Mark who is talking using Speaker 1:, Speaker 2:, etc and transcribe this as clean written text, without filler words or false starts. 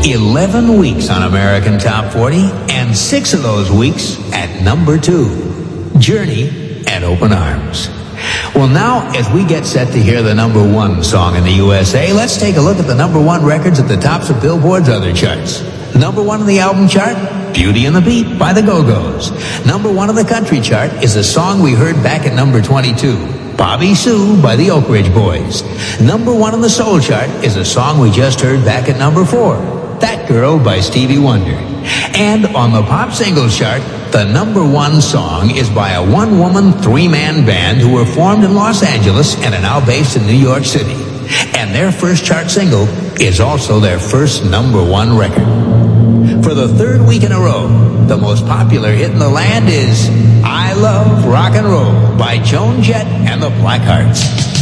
Speaker 1: 11 weeks on American Top 40, and 6 of those weeks at number 2. Journey and Open Arms. Well, now, as we get set to hear the number 1 song in the USA, let's take a look at the number 1 records at the tops of Billboard's other charts. Number 1 on the album chart, Beauty and the Beat by the Go-Go's. Number 1 on the country chart is a song we heard back at number 22, Bobby Sue by the Oak Ridge Boys. Number 1 on the soul chart is a song we just heard back at number 4, That Girl by Stevie Wonder. And on the pop singles chart, the number 1 song is by a one-woman, three-man band who were formed in Los Angeles and are now based in New York City. And their first chart single is also their first number 1 record. For the 3rd week in a row, the most popular hit in the land is I Love Rock and Roll by Joan Jett and the Blackhearts.